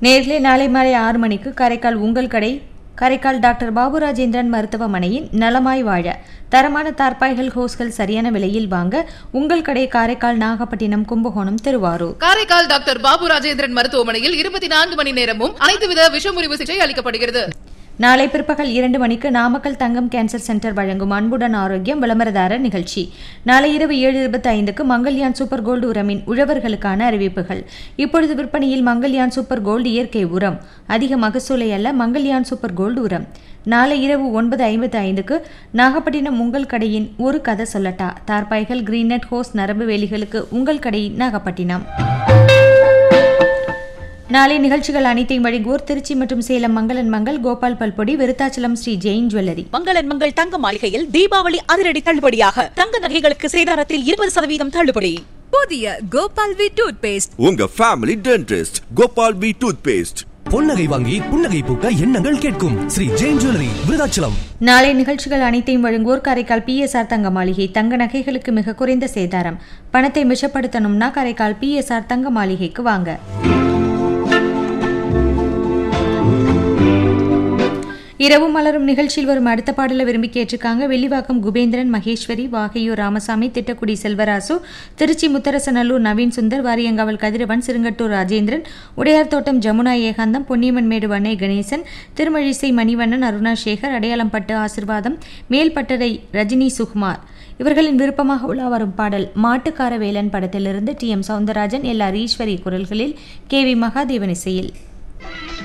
நேரிலே நாளை மாலை 6 மணிக்கு காரைக்கால் உங்கள் கடை காரைக்கால் டாக்டர் பாபு ராஜேந்திரன் மருத்துவமனையின் நலமாய் வாழ தரமான தார்பாய்கள் ஹோஸ்கள் சரியான விலையில் வாங்க உங்கள் கடை காரைக்கால் நாகப்பட்டினம் கும்பகோணம் திருவாரூர். காரைக்கால் டாக்டர் பாபு ராஜேந்திரன் மருத்துவமனையில் 24 மணி நேரமும் அனைத்து வித விஷமுறிவு சிகிச்சை அளிக்கப்படுகிறது. நாளை பிற்பகல் 2 மணிக்கு நாமக்கல் தங்கம் கேன்சர் சென்டர் வழங்கும் அன்புடன் ஆரோக்கியம் விளம்பரதாரர் நிகழ்ச்சி. நாளை இரவு 7:25க்கு மங்கல்யான் சூப்பர் கோல்டு உரமின் உழவர்களுக்கான அறிவிப்புகள். இப்பொழுது விற்பனையில் மங்கல்யான் சூப்பர் கோல்டு இயற்கை உரம். அதிக மகசூலை அல்ல மங்கல்யான் சூப்பர் கோல்டு உரம். நாளை இரவு 9:55க்கு நாகப்பட்டினம் உங்கள் கடையின் ஒரு கதை சொல்லட்டா தார்பாய்கள் கிரீனட் ஹோஸ் நரம்பு வேலிகளுக்கு உங்கள் கடை நாகப்பட்டினம். நாளை நிகழ்ச்சிகள் அனைத்தையும் வழங்குவோர் திருச்சி மற்றும் சேலம் மங்களன் மங்கள், கோபால் பல்பொடி, விருத்தாச்சலம் ஸ்ரீ ஜெயின் ஜுவல்லரி. மங்களன் மங்கள் தங்க மாளிகையில் தீபாவளி அதிரடி தள்ளுபடியாக தங்க நகைகளுக்கு சேதாரத்தில் 20% தள்ளுபடி. புதிய கோபால் வி டூத் பேஸ்ட், உங்க family dentist Gopal we tooth paste. பொன்னகை வாங்கி புன்னகை பூக்க எண்ணங்கள் கேட்கும் ஸ்ரீ ஜெயின் ஜுவல்லரி, விருத்தாச்சலம். நாளை நிகழ்ச்சிகள் அனைத்தையும் வழங்குவோர் காரைக்கால் PSR தங்க மாளிகை. தங்க நகைகளுக்கு மிக குறைந்த சேதாரம். பணத்தை மிச்சப்படுத்தணும்னா காரைக்கால் PSR தங்க மாளிகைக்கு வாங்க. இரவு மலரும் நிகழ்ச்சியில் வரும் அடுத்த பாடலை விரும்பி கேட்டிருக்காங்க. வெள்ளிவாக்கம் குபேந்திரன், மகேஸ்வரி, வாகையூர் ராமசாமி, திட்டக்குடி செல்வராசு, திருச்சி முத்தரசநல்லூர் நவீன் சுந்தர், வாரியங்காவல் கதிரவன், சிறுங்கட்டூர் ராஜேந்திரன், உடையார் தோட்டம் ஜமுனா ஏகாந்தம், பொன்னியம்மன் மேடு வண்ணை கணேசன், திருமழிசை மணிவண்ணன், அருணா சேகர், அடையாளம்பட்டு ஆசிர்வாதம், மேல்பட்டறை ரஜினி சுகுமார். இவர்களின் விருப்பமாக உலா வரும் பாடல் மாட்டுக்கார வேலன் படத்திலிருந்து TM சவுந்தரராஜன், LR ஈஸ்வரி குரல்களில் KV மகாதேவன் இசையில்.